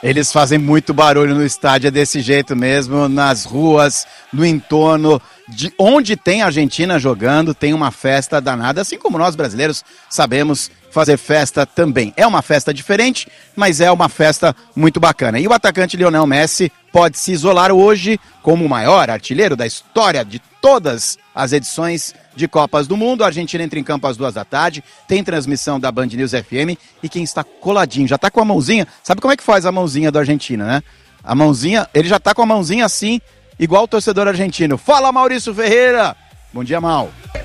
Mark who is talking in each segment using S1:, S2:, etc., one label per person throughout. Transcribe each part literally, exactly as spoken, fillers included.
S1: Eles fazem muito barulho no estádio, é desse jeito mesmo, nas ruas, no entorno, de onde tem a Argentina jogando, tem uma festa danada, assim como nós brasileiros sabemos fazer festa também. É uma festa diferente, mas é uma festa muito bacana. E o atacante Lionel Messi pode se isolar hoje como o maior artilheiro da história de todas as edições de Copas do Mundo. A Argentina entra em campo às duas da tarde, tem transmissão da Band News F M, e quem está coladinho, já está com a mãozinha, sabe como é que faz a mãozinha da Argentina, né? A mãozinha, ele já está com a mãozinha assim, igual o torcedor argentino. Fala, Maurício Ferreira! Bom dia, Mal.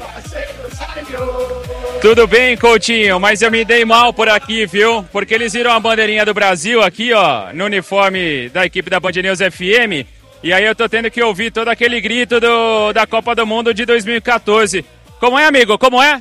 S2: Tudo bem, Coutinho, mas eu me dei mal por aqui, viu? Porque eles viram a bandeirinha do Brasil aqui, ó, no uniforme da equipe da Band News F M, e aí eu tô tendo que ouvir todo aquele grito do, da Copa do Mundo de dois mil e catorze. Como é, amigo? Como é?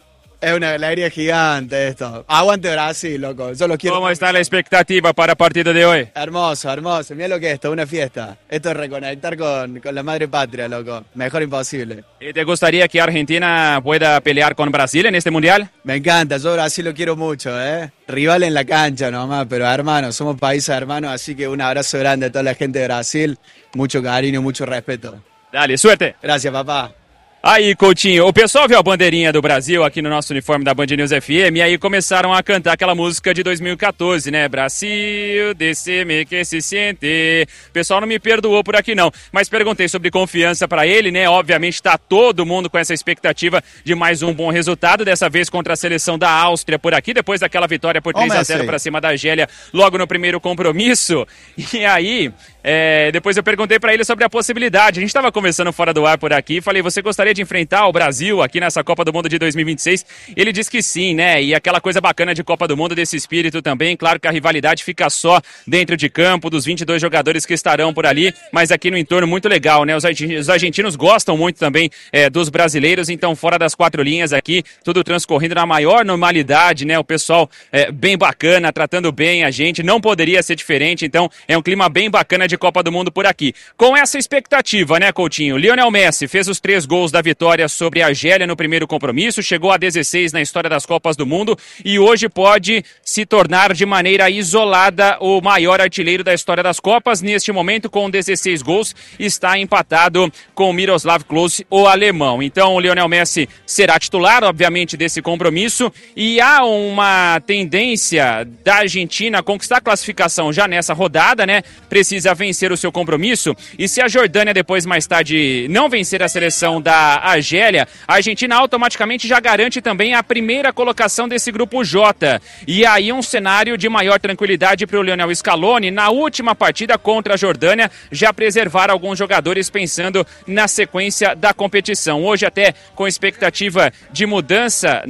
S3: Es una alegría gigante esto. Aguante Brasil, loco. Yo lo quiero.
S2: ¿Cómo está la expectativa para el partido de hoy?
S3: Hermoso, hermoso. Mira lo que es esto, una fiesta. Esto es reconectar con, con la madre patria, loco. Mejor imposible.
S2: ¿Y te gustaría que Argentina pueda pelear con Brasil en este mundial?
S3: Me encanta, yo Brasil lo quiero mucho, ¿eh? Rival en la cancha nomás, pero hermanos, somos países hermanos, así que un abrazo grande a toda la gente de Brasil. Mucho cariño, mucho respeto.
S2: Dale, suerte.
S3: Gracias, papá.
S2: Aí, Coutinho, o pessoal viu a bandeirinha do Brasil aqui no nosso uniforme da Band News F M, e aí começaram a cantar aquela música de dois mil e catorze, né? Brasil, decime que se sente. O pessoal não me perdoou por aqui não, mas perguntei sobre confiança pra ele, né? Obviamente tá todo mundo com essa expectativa de mais um bom resultado, dessa vez contra a seleção da Áustria por aqui, depois daquela vitória por três a zero pra cima da Argélia logo no primeiro compromisso. E aí, é, depois eu perguntei pra ele sobre a possibilidade. A gente tava conversando fora do ar por aqui, falei, você gostaria de enfrentar o Brasil aqui nessa Copa do Mundo de dois mil e vinte e seis? Ele disse que sim, né? E aquela coisa bacana de Copa do Mundo, desse espírito também. Claro que a rivalidade fica só dentro de campo, dos vinte e dois jogadores que estarão por ali, mas aqui no entorno muito legal, né? Os argentinos gostam muito também é, dos brasileiros, então fora das quatro linhas aqui, tudo transcorrendo na maior normalidade, né? O pessoal é, bem bacana, tratando bem a gente, não poderia ser diferente, então é um clima bem bacana de Copa do Mundo por aqui. Com essa expectativa, né, Coutinho? Lionel Messi fez os três gols da vitória sobre a Argélia no primeiro compromisso, chegou a dezesseis na história das Copas do Mundo e hoje pode se tornar de maneira isolada o maior artilheiro da história das Copas. Neste momento, com dezesseis gols, está empatado com Miroslav Klose, o alemão. Então, o Lionel Messi será titular, obviamente, desse compromisso, e há uma tendência da Argentina a conquistar a classificação já nessa rodada, né? Precisa vencer o seu compromisso, e se a Jordânia depois, mais tarde, não vencer a seleção da Argélia, a Argentina automaticamente já garante também a primeira colocação desse grupo J. E aí um cenário de maior tranquilidade para o Lionel Scaloni na última partida contra a Jordânia, já preservar alguns jogadores pensando na sequência da competição. Hoje até com expectativa de mudança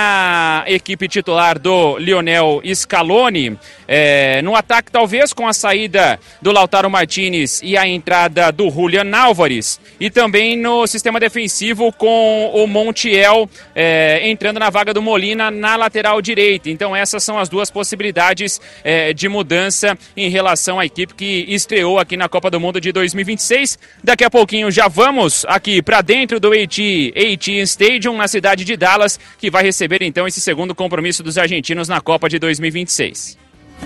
S2: na equipe titular do Lionel Scaloni. É, no ataque talvez com a saída do Lautaro Martinez e a entrada do Julián Álvares. E também no sistema defensivo com o Montiel é, entrando na vaga do Molina na lateral direita. Então essas são as duas possibilidades é, de mudança em relação à equipe que estreou aqui na Copa do Mundo de dois mil e vinte e seis. Daqui a pouquinho já vamos aqui para dentro do A T and Stadium, na cidade de Dallas, que vai receber então esse segundo compromisso dos argentinos na Copa de dois mil e vinte e seis.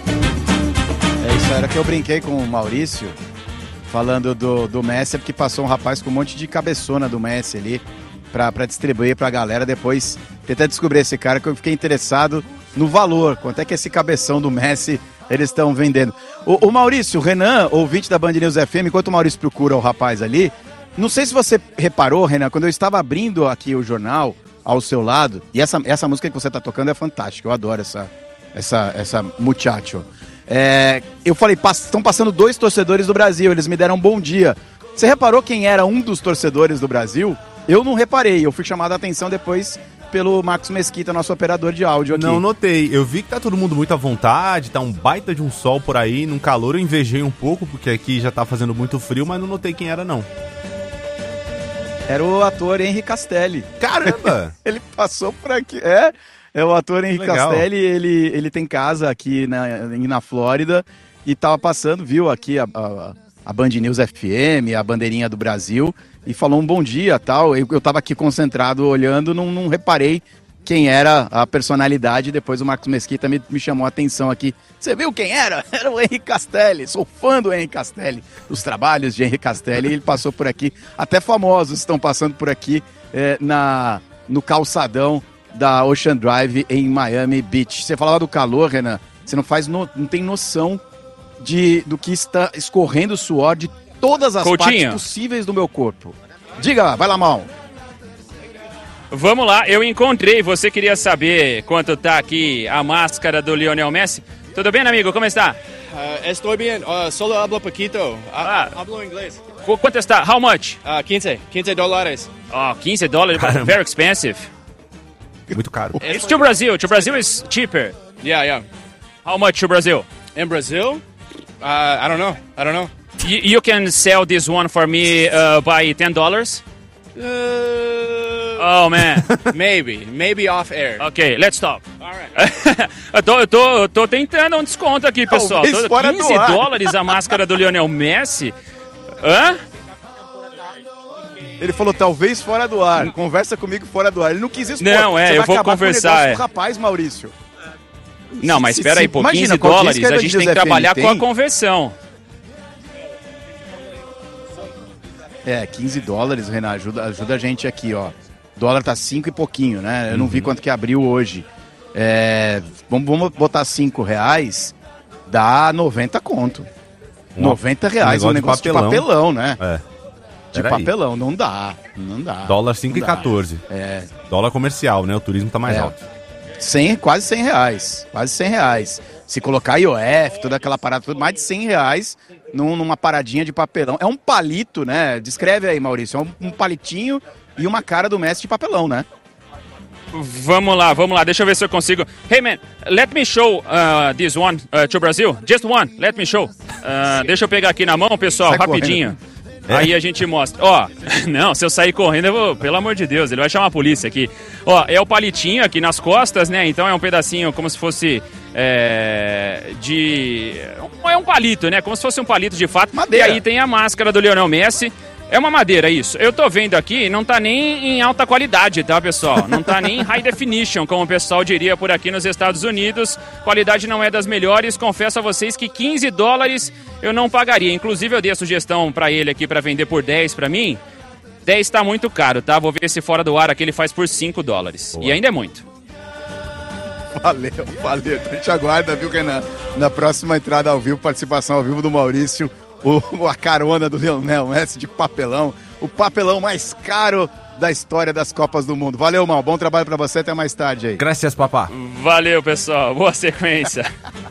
S1: É isso, era que eu brinquei com o Maurício, falando do, do Messi, porque passou um rapaz com um monte de cabeçona do Messi ali, pra, pra distribuir pra galera, depois tentar descobrir esse cara, que eu fiquei interessado no valor, quanto é que esse cabeção do Messi eles estão vendendo. O, o Maurício, o Renan, ouvinte da Band News F M, enquanto o Maurício procura o rapaz ali, não sei se você reparou, Renan, quando eu estava abrindo aqui o jornal ao seu lado, e essa, essa música que você está tocando é fantástica, eu adoro essa, essa, essa muchacho. É, eu falei, estão passando dois torcedores do Brasil, eles me deram um bom dia. Você reparou quem era um dos torcedores do Brasil? Eu não reparei, eu fui chamado a atenção depois pelo Marcos Mesquita, nosso operador de áudio aqui.
S4: Não notei, eu vi que tá todo mundo muito à vontade, tá um baita de um sol por aí, num calor eu invejei um pouco, porque aqui já tá fazendo muito frio, mas não notei quem era não.
S1: Era o ator Henry Castelli.
S4: Caramba!
S1: Ele passou por aqui, é... É o ator Henry
S4: Legal.
S1: Castelli, ele, ele tem casa aqui na, na Flórida e tava passando, viu aqui a, a, a Band News F M, a bandeirinha do Brasil, e falou um bom dia e tal. Eu, eu tava aqui concentrado olhando, não, não reparei quem era a personalidade. Depois o Marcos Mesquita me, me chamou a atenção aqui. Você viu quem era? Era o Henrique Castelli. Sou fã do Henrique Castelli, dos trabalhos de Henrique Castelli. Ele passou por aqui. Até famosos estão passando por aqui é, na, no calçadão da Ocean Drive em Miami Beach. Você falava do calor, Renan. Você não, faz no, não tem noção de, do que está escorrendo o suor de todas as
S2: Coutinho.
S1: partes possíveis do meu corpo. Diga lá, vai lá, Mal.
S2: Vamos lá, eu encontrei. Você queria saber quanto tá aqui a máscara do Lionel Messi? Tudo bem, amigo? Como está?
S5: Uh, estoy bien, uh, solo hablo poquito.
S2: Ah.
S5: Ah. Hablo inglês.
S2: Qu- Quanto está? How much?
S5: Uh, quinze, quinze dólares.
S2: Oh, quinze dólares. Very expensive.
S4: Muito caro.
S2: It's to Brazil. To Brazil is cheaper.
S5: Yeah, yeah.
S2: How much to Brazil?
S5: In Brazil? Uh, I don't know. I don't know.
S2: You, you can sell this one for me uh, by ten dollars?
S5: Uh,
S2: Oh, man.
S5: maybe. Maybe off air.
S2: Ok, let's stop.
S5: All right.
S2: eu, tô, eu, tô, eu tô tentando um desconto aqui, pessoal.
S1: Talvez
S2: Tô-
S1: fora do
S2: quinze
S1: ar.
S2: dólares a máscara do Lionel Messi? Hã?
S1: Ele falou, talvez fora do ar. Conversa comigo fora do ar. Ele não quis isso.
S2: Não, é,
S1: Você
S2: eu
S1: vai
S2: vou
S1: acabar com o
S2: conversar,
S1: negócio
S2: é.
S1: do rapaz, Maurício.
S2: Não, mas
S1: Se-
S2: espera aí,
S1: se-
S2: pô,
S1: imagina,
S2: quinze
S1: com a audiência
S2: dólares,
S1: que
S2: a
S1: a
S2: gente tem que
S1: Band News
S2: trabalhar
S1: F M
S2: com a
S1: tem.
S2: conversão.
S1: É, quinze dólares, Renan, ajuda, ajuda a gente aqui, ó. O dólar tá cinco e pouquinho, né? Eu não vi quanto que abriu hoje. É, vamos, vamos botar cinco reais, dá noventa conto.
S4: Um-
S1: noventa reais, um
S4: um
S1: negócio,
S4: negócio de
S1: de papelão, né?
S4: É.
S1: De
S4: Peraí.
S1: papelão, não dá, não dá.
S4: Dólar cinco e
S1: não dá.
S4: quatorze.
S1: É,
S4: Dólar comercial, né? O turismo tá mais
S1: É.
S4: alto.
S1: cem, quase cem reais, quase cem reais. Se colocar I O F, toda aquela parada, tudo, mais de cem reais num- numa paradinha de papelão. É um palito, né? Descreve aí, Maurício. É um, um palitinho e uma cara do Messi de papelão, né?
S2: Vamos lá, vamos lá, deixa eu ver se eu consigo. Hey man, let me show uh, this one uh, to Brazil. Just one, let me show. Uh, deixa eu pegar aqui na mão, pessoal,
S1: Sai
S2: rapidinho.
S4: É?
S2: Aí a gente mostra. Ó, não, se eu sair correndo, eu vou, pelo amor de Deus, ele vai chamar a polícia aqui. Ó, é o palitinho aqui nas costas, né? Então é um pedacinho como se fosse é, de... É um palito, né? Como se fosse um palito de fato.
S1: Madeira.
S2: E aí tem a máscara do Lionel Messi. É uma madeira, isso. Eu tô vendo aqui, não tá nem em alta qualidade, tá, pessoal? Não tá nem em high definition, como o pessoal diria por aqui nos Estados Unidos. Qualidade não é das melhores. Confesso a vocês que quinze dólares eu não pagaria. Inclusive, eu dei a sugestão pra ele aqui pra vender por dez pra mim. dez tá muito caro, tá? Vou ver se fora do ar aqui ele faz por cinco dólares.
S4: Boa.
S2: E ainda é muito.
S1: Valeu, valeu. A gente aguarda, viu, Renan? Na próxima entrada ao vivo, participação ao vivo do Maurício, o, a carona do Lionel Messi de papelão, o papelão mais caro da história das Copas do Mundo. Valeu, Mal. Bom trabalho pra você. Até mais tarde aí.
S4: Graças, papá.
S2: Valeu, pessoal. Boa sequência.